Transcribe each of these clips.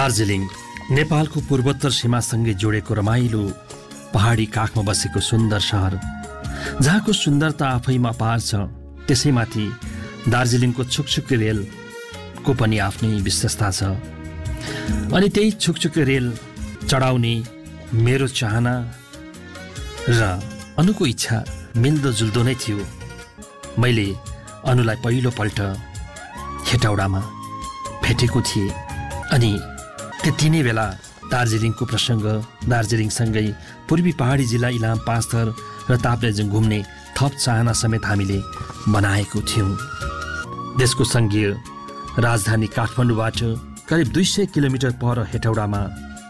दार्जिलिङ नेपालको पूर्वोत्तर सीमासँगै जोडेको रमाइलो पहाडी काखमा बसेको सुन्दर सहर, जहाँको सुन्दरता आफैमा अपार छ। त्यसैमाथि दार्जिलिङको छुकछुके रेलको पनि आफ्नै विशेषता छ। अनि त्यही छुकछुके रेल चढाउने मेरो चाहना र अनुको इच्छा मिल्दोजुल्दो नै थियो। मैले अनुलाई पहिलोपल्ट हेटौडामा भेटेको थिएँ अनि त्यति नै बेला दार्जिलिङको प्रसङ्ग, दार्जिलिङसँगै पूर्वी पहाडी जिल्ला इलाम, पाँचथर र ताप्लेजुङ घुम्ने थप चाहना समेत हामीले बनाएको थियौँ। देशको सङ्घीय राजधानी काठमाडौँबाट करिब 200 किलोमिटर पर हेटौडामा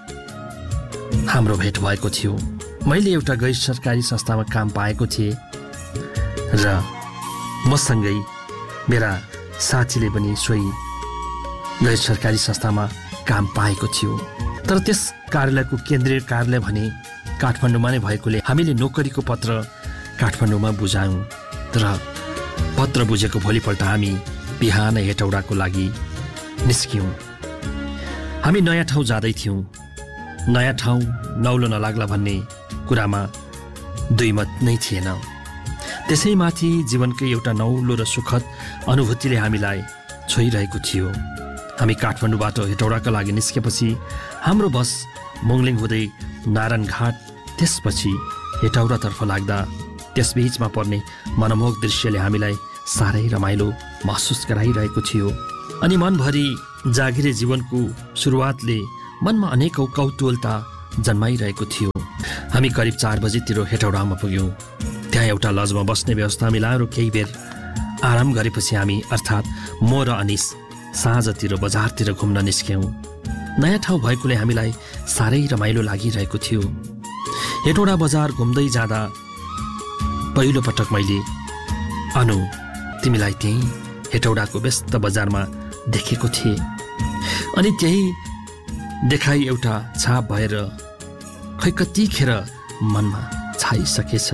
हाम्रो भेट भएको थियो। मैले एउटा गैर सरकारी संस्थामा काम पाएको थिएँ र मसँगै मेरा साथीले पनि सोही गैर सरकारी संस्थामा काम पाएको थियो। तर त्यस कार्यालयको केन्द्रीय कार्यालय भने काठमाडौँमा नै भएकोले हामीले नोकरीको पत्र काठमाडौँमा बुझायौँ। तर पत्र बुझेको भोलिपल्ट हामी बिहान हेटौडाको लागि निस्क्यौँ। हामी नयाँ ठाउँ जाँदै थियौँ। नयाँ ठाउँ नौलो नलाग्ला भन्ने कुरामा दुई मत नै थिएन। त्यसैमाथि जीवनकै एउटा नौलो र सुखद अनुभूतिले हामीलाई छोइरहेको थियो। हामी काठमाडौँबाट हेटौडाका लागि निस्केपछि हाम्रो बस मोङलिङ हुँदै नारायणघाट, त्यसपछि हेटौडातर्फ लाग्दा त्यसबीचमा पर्ने मनमोहक दृश्यले हामीलाई साह्रै रमाइलो महसुस गराइरहेको थियो। अनि मनभरि जागिरे जीवनको सुरुवातले मनमा अनेकौं कौतूहलता जन्माइरहेको थियो। हामी करिब 4 बजेतिर हेटौडामा पुग्यौँ। त्यहाँ एउटा लजमा बस्ने व्यवस्था मिलाएर केही बेर आराम गरेपछि हामी अर्थात् म र अनिस साँझतिर बजारतिर घुम्न निस्क्यौँ। नयाँ ठाउँ भएकोले हामीलाई साह्रै रमाइलो लागिरहेको थियो। हेटौडा बजार घुम्दै जाँदा पहिलो पटक मैले अनु तिमीलाई त्यही हेटौडाको व्यस्त बजारमा देखेको थिएँ। अनि त्यही देखाइ एउटा छाप भएर खै कतिखेर मनमा छाइसकेछ।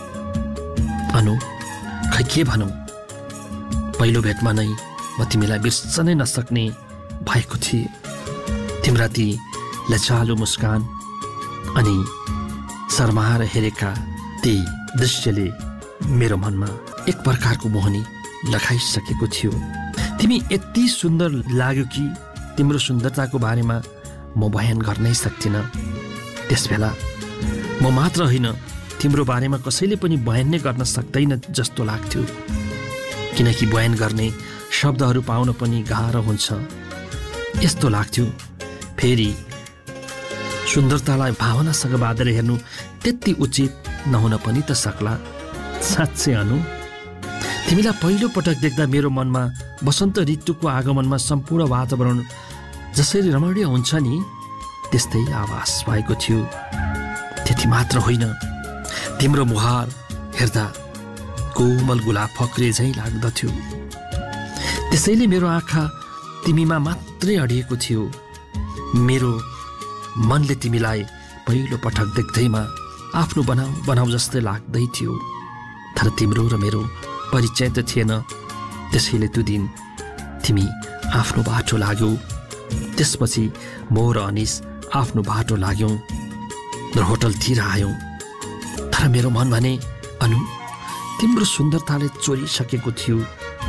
अनु खै के भनौँ, पहिलो भेटमा नै म तिमीलाई बिर्सनै नसक्ने भएको थिएँ। तिम्रा ती लचालु मुस्कान अनि शर्माएर हेरेका ती दृश्यले मेरो मनमा एक प्रकारको मोहनी लगाइसकेको थियो। तिमी यति सुन्दर लाग्यो कि तिम्रो सुन्दरताको बारेमा म बयान गर्नै सक्दिनँ। त्यसबेला म मात्र होइन, तिम्रो बारेमा कसैले पनि बयान नै गर्न सक्दैन जस्तो लाग्थ्यो। किनकि बयान गर्ने शब्दहरू पाउन पनि गाह्रो हुन्छ। यस्तो लाग्थ्यो फेरि सुन्दरतालाई भावनासँग बाँधेर हेर्नु त्यति उचित नहुन पनि त सक्ला। साँच्चै अनु, तिमीलाई पहिलो पटक देख्दा मेरो मनमा वसन्त ऋतुको आगमनमा सम्पूर्ण वातावरण जसरी रमणीय हुन्छ नि, त्यस्तै आभास भएको थियो। त्यति मात्र होइन, तिम्रो मुहार हेर्दा कोमल गुलाब फक्रे झैँ लाग्दथ्यो। त्यसैले मेरो आँखा तिमीमा मात्रै अडिएको थियो। मेरो मनले तिमीलाई पहिलो पटक देख्दैमा आफ्नो बनाऊ जस्तै लाग्दै थियो। तर तिम्रो र मेरो परिचय त थिएन। त्यसैले त्यो दिन तिमी आफ्नो बाटो लाग्यौ। त्यसपछि म र अनिस आफ्नो बाटो लाग्यौँ र होटलतिर आयौँ। तर मेरो मन भने अनु, तिम्रो सुन्दरताले चोरिसकेको थियो।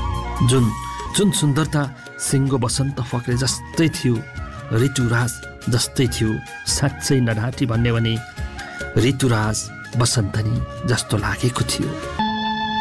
जुन सुन्दरता सिङ्गो बसन्त फक्रे जस्तै थियो, ऋतुराज जस्तै थियो। साँच्चै नढाँटी भन्ने भने ऋतुराज बसन्तनी जस्तो लागेको थियो।